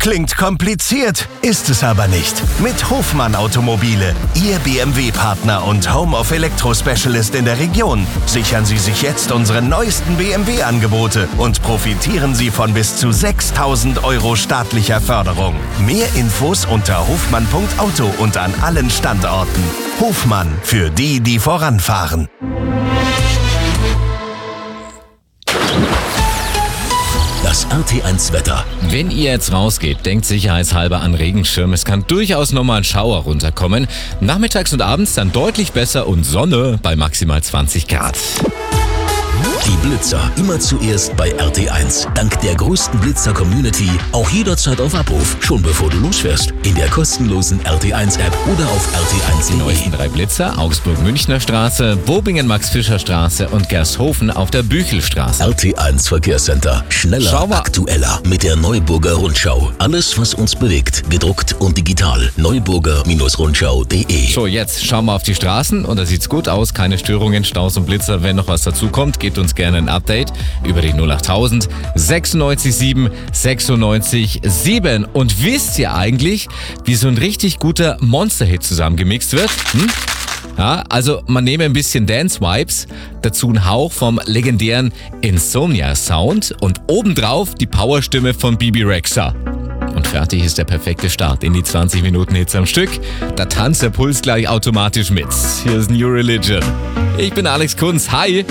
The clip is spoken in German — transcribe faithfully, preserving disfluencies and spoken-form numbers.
Klingt kompliziert, ist es aber nicht. Mit Hofmann Automobile, Ihr B M W-Partner und Home of Electro Specialist in der Region, sichern Sie sich jetzt unsere neuesten B M W-Angebote und profitieren Sie von bis zu sechstausend Euro staatlicher Förderung. Mehr Infos unter hofmann punkt auto und an allen Standorten. Hofmann, für die, die voranfahren. Das R T eins Wetter. Wenn ihr jetzt rausgeht, denkt sicherheitshalber an Regenschirm. Es kann durchaus nochmal ein Schauer runterkommen. Nachmittags und abends dann deutlich besser und Sonne bei maximal zwanzig Grad. Die Blitzer immer zuerst bei R T eins. Dank der größten Blitzer-Community auch jederzeit auf Abruf, schon bevor du losfährst. In der kostenlosen R T eins App oder auf R T eins Die punkt de. neuesten drei Blitzer: Augsburg-Münchner Straße, Bobingen-Max-Fischer-Straße und Gershofen auf der Büchelstraße. R T eins Verkehrscenter. Schneller, Schau mal. aktueller mit der Neuburger Rundschau. Alles, was uns bewegt, gedruckt und digital. neuburger Rundschau punkt de. So, jetzt schauen wir auf die Straßen und da sieht's gut aus. Keine Störungen, Staus und Blitzer. Wenn noch was dazu kommt, gebt uns gerne ein Update über die null achttausend sechsundneunzig sieben sechsundneunzig sieben. Und wisst ihr eigentlich, wie so ein richtig guter Monster-Hit zusammengemixt wird? Hm? Ja, also man nehme ein bisschen Dance-Vibes, dazu einen Hauch vom legendären Insomnia-Sound und obendrauf die Powerstimme von Bibi Rexha. Und fertig ist der perfekte Start in die zwanzig Minuten Hits am Stück. Da tanzt der Puls gleich automatisch mit. Hier ist New Religion. Ich bin Alex Kunz. Hi!